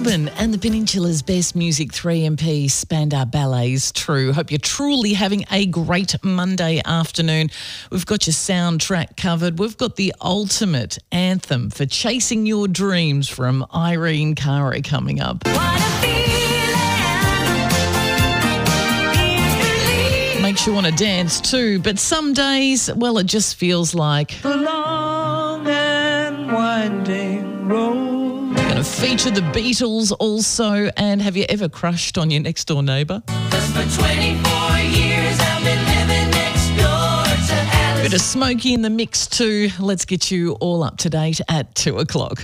Melbourne and the Peninsula's best music, 3MP, Spandau Ballet's True. Hope you're truly having a great Monday afternoon. We've got your soundtrack covered. We've got the ultimate anthem for chasing your dreams from Irene Cara coming up. Makes you want to dance too, but some days, well, it just feels like the long and winding road. Going to feature the Beatles also, and have you ever crushed on your next door neighbour? Just for 24 years I've been living next door to Alice. Bit of Smokey in the mix too. Let's get you all up to date at 2 o'clock.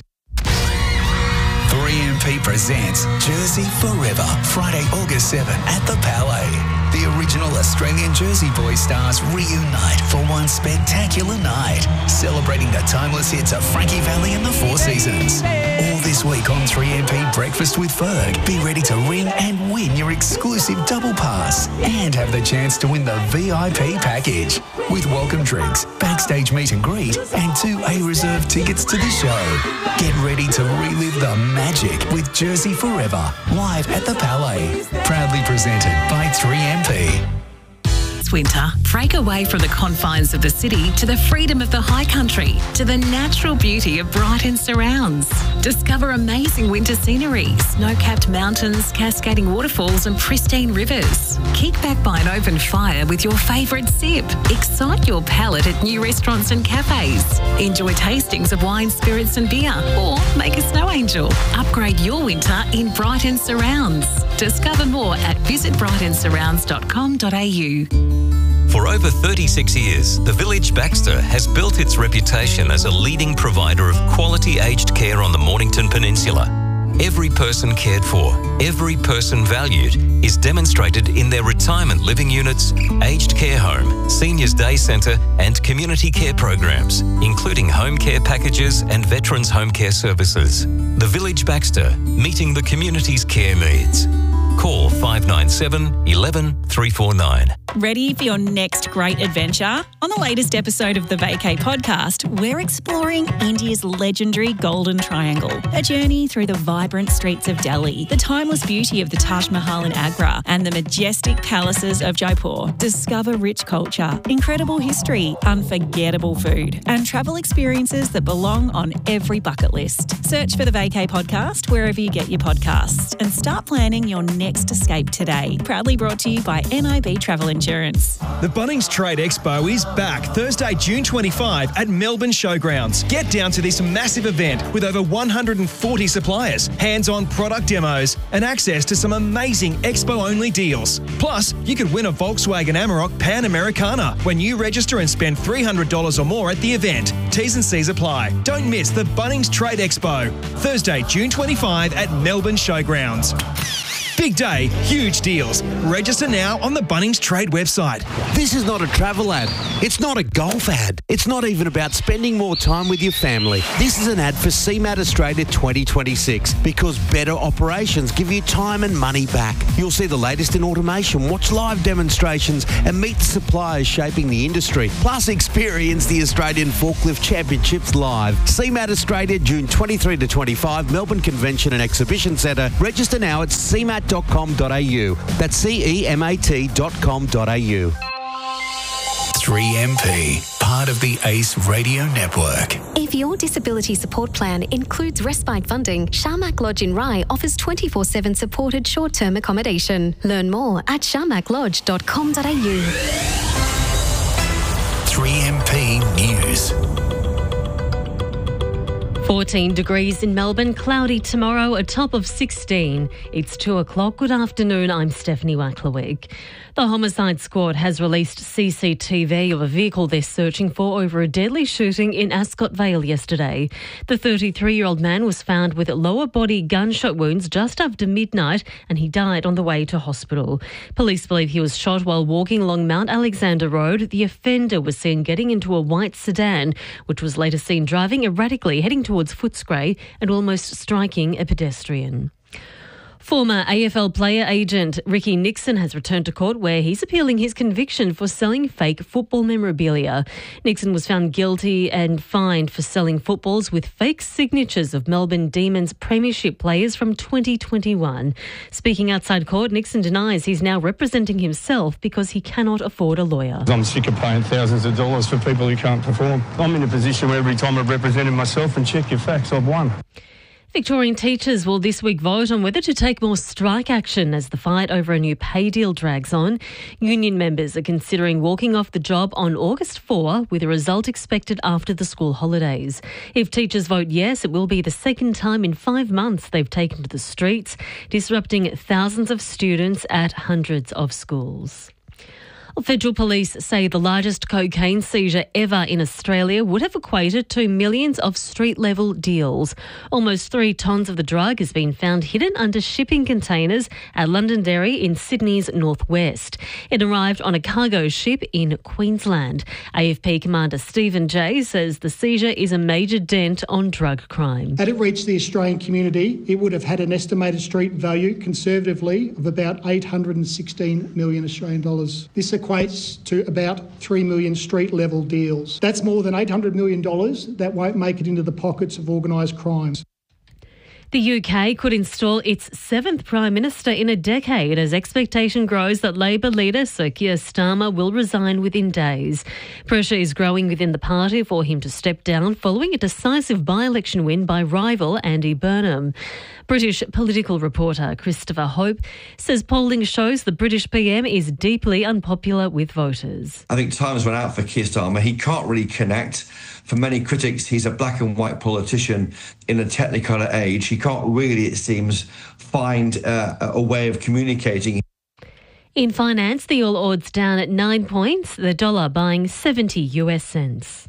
3MP presents Jersey Forever, Friday, August 7 at the Palais. The original Australian Jersey Boys stars reunite for one spectacular night, celebrating the timeless hits of Frankie Valli and the Four Seasons. All this week on 3MP Breakfast with Ferg. Be ready to ring and win your exclusive double pass and have the chance to win the VIP package with welcome drinks, backstage meet and greet, and 2 A-reserve tickets to the show. Get ready to relive the magic with Jersey Forever, live at the Palais. Proudly presented by 3MP. Winter, break away from the confines of the city to the freedom of the high country, to the natural beauty of Brighton surrounds. Discover amazing winter scenery, snow-capped mountains, cascading waterfalls and pristine rivers. Kick back by an open fire with your favourite sip. Excite your palate at new restaurants and cafes. Enjoy tastings of wine, spirits and beer, or make a snow angel. Upgrade your winter in Brighton surrounds. Discover more at visitbrightonsurrounds.com.au. For over 36 years, the Village Baxter has built its reputation as a leading provider of quality aged care on the Mornington Peninsula. Every person cared for, every person valued is demonstrated in their retirement living units, aged care home, seniors day centre and community care programs, including home care packages and veterans home care services. The Village Baxter, meeting the community's care needs. Call 597 11 349. Ready for your next great adventure? On the latest episode of the Vacay podcast, we're exploring India's legendary Golden Triangle, a journey through the vibrant streets of Delhi, the timeless beauty of the Taj Mahal in Agra, and the majestic palaces of Jaipur. Discover rich culture, incredible history, unforgettable food, and travel experiences that belong on every bucket list. Search for the Vacay podcast wherever you get your podcasts and start planning your next escape today. Proudly brought to you by NIB Travel Insurance. The Bunnings Trade Expo is back Thursday, June 25 at Melbourne Showgrounds. Get down to this massive event with over 140 suppliers, hands-on product demos, and access to some amazing expo-only deals. Plus, you could win a Volkswagen Amarok Pan Americana when you register and spend $300 or more at the event. T's and C's apply. Don't miss the Bunnings Trade Expo, Thursday, June 25 at Melbourne Showgrounds. Big day, huge deals. Register now on the Bunnings Trade website. This is not a travel ad. It's not a golf ad. It's not even about spending more time with your family. This is an ad for CMAT Australia 2026 because better operations give you time and money back. You'll see the latest in automation, watch live demonstrations and meet the suppliers shaping the industry. Plus experience the Australian Forklift Championships live. CMAT Australia, June 23 to 25, Melbourne Convention and Exhibition Centre. Register now at CMAT.com.au. That's CEMAT.com.au. 3MP, part of the ACE Radio Network. If your disability support plan includes respite funding, Sharmak Lodge in Rye offers 24/7 supported short-term accommodation. Learn more at sharmaklodge.com.au. 3MP News. 14 degrees in Melbourne, cloudy tomorrow, a top of 16. It's 2 o'clock. Good afternoon, I'm Stephanie Wacklerwig. The Homicide Squad has released CCTV of a vehicle they're searching for over a deadly shooting in Ascot Vale yesterday. The 33-year-old man was found with lower body gunshot wounds just after midnight and he died on the way to hospital. Police believe he was shot while walking along Mount Alexander Road. The offender was seen getting into a white sedan, which was later seen driving erratically, heading towards Footscray and almost striking a pedestrian. Former AFL player agent Ricky Nixon has returned to court where he's appealing his conviction for selling fake football memorabilia. Nixon was found guilty and fined for selling footballs with fake signatures of Melbourne Demons premiership players from 2021. Speaking outside court, Nixon denies he's now representing himself because he cannot afford a lawyer. I'm sick of paying thousands of dollars for people who can't perform. I'm in a position where every time I've represented myself and check your facts, I've won. Victorian teachers will this week vote on whether to take more strike action as the fight over a new pay deal drags on. Union members are considering walking off the job on August 4, with a result expected after the school holidays. If teachers vote yes, it will be the second time in 5 months they've taken to the streets, disrupting thousands of students at hundreds of schools. Federal police say the largest cocaine seizure ever in Australia would have equated to millions of street-level deals. Almost 3 tonnes of the drug has been found hidden under shipping containers at Londonderry in Sydney's northwest. It arrived on a cargo ship in Queensland. AFP Commander Stephen Jay says the seizure is a major dent on drug crime. Had it reached the Australian community, it would have had an estimated street value, conservatively, of about 816 million Australian dollars. This equates to about 3 million street-level deals. That's more than $800 million that won't make it into the pockets of organised crimes. The UK could install its 7th Prime Minister in a decade as expectation grows that Labor leader Sir Keir Starmer will resign within days. Pressure is growing within the party for him to step down following a decisive by-election win by rival Andy Burnham. British political reporter Christopher Hope says polling shows the British PM is deeply unpopular with voters. I think time's run out for Keir Starmer. He can't really connect. For many critics, he's a black and white politician in a technicolor age. He can't really, it seems, find a way of communicating. In finance, the All Ords down at 9 points, the dollar buying 70 US cents.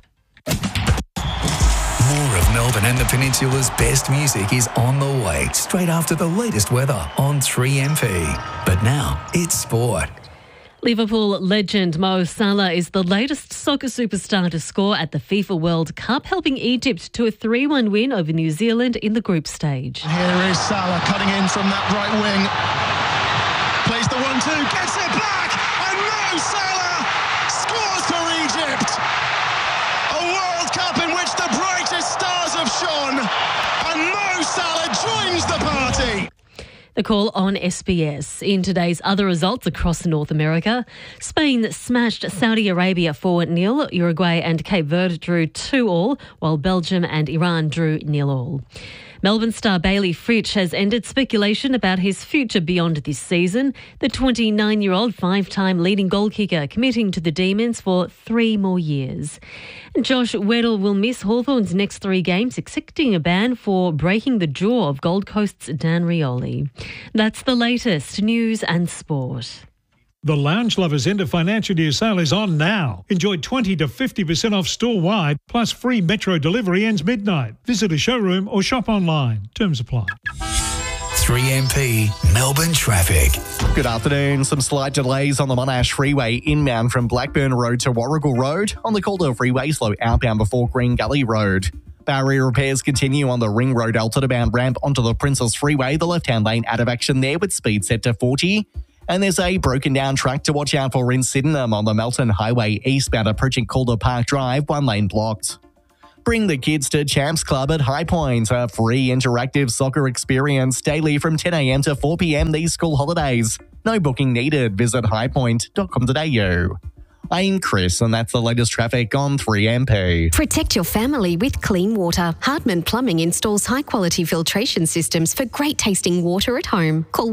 More of Melbourne and the Peninsula's best music is on the way, straight after the latest weather on 3MP. But now, it's sport. Liverpool legend Mo Salah is the latest soccer superstar to score at the FIFA World Cup, helping Egypt to a 3-1 win over New Zealand in the group stage. Here is Salah cutting in from that right wing. Plays the 1-2, gets it back, and Mo Salah scores for Egypt. A World Cup in which the brightest stars have shone, and Mo Salah joins the party. The call on SBS. In today's other results across North America, Spain smashed Saudi Arabia 4-0, Uruguay and Cape Verde drew 2-2, while Belgium and Iran drew 0-0. Melbourne star Bailey Fritsch has ended speculation about his future beyond this season. The 29-year-old 5-time leading goal kicker committing to the Demons for 3 more years. And Josh Weddle will miss Hawthorn's next 3 games, accepting a ban for breaking the jaw of Gold Coast's Dan Rioli. That's the latest news and sport. The Lounge Lovers End of Financial Year sale is on now. Enjoy 20 to 50% off store-wide, plus free metro delivery ends midnight. Visit a showroom or shop online. Terms apply. 3MP Melbourne traffic. Good afternoon. Some slight delays on the Monash Freeway inbound from Blackburn Road to Warrigal Road. On the Calder Freeway, slow outbound before Green Gully Road. Barrier repairs continue on the Ring Road Altona-bound ramp onto the Princess Freeway. The left-hand lane out of action there with speed set to 40. And there's a broken down track to watch out for in Sydenham on the Melton Highway eastbound approaching Calder Park Drive, 1 lane blocked. Bring the kids to Champs Club at High Point, a free interactive soccer experience daily from 10 a.m. to 4 p.m. these school holidays. No booking needed. Visit highpoint.com.au. I'm Chris, and that's the latest traffic on 3MP. Protect your family with clean water. Hartman Plumbing installs high-quality filtration systems for great-tasting water at home. Call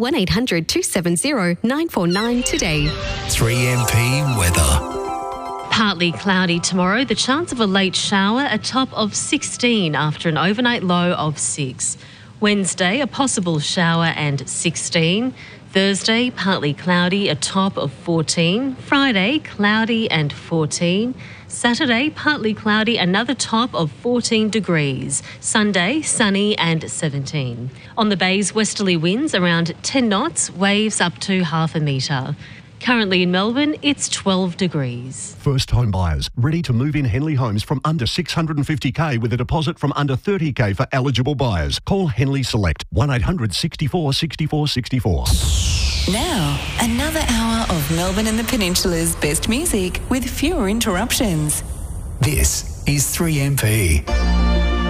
1-800-270-949 today. 3MP weather. Partly cloudy tomorrow, the chance of a late shower, a top of 16 after an overnight low of 6. Wednesday, a possible shower and 16. Thursday, partly cloudy, a top of 14. Friday, cloudy and 14. Saturday, partly cloudy, another top of 14 degrees. Sunday, sunny and 17. On the bays, westerly winds around 10 knots, waves up to half a metre. Currently in Melbourne, it's 12 degrees. First home buyers ready to move in Henley Homes from under $650K with a deposit from under $30K for eligible buyers. Call Henley Select 1800 64 64 64. Now, another hour of Melbourne and the Peninsula's best music with fewer interruptions. This is 3MP.